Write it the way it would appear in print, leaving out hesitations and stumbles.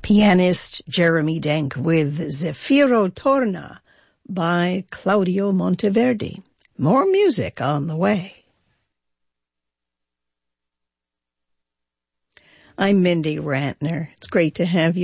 Pianist Jeremy Denk with Zefiro Torna by Claudio Monteverdi. More music on the way. I'm Mindy Rantner. It's great to have you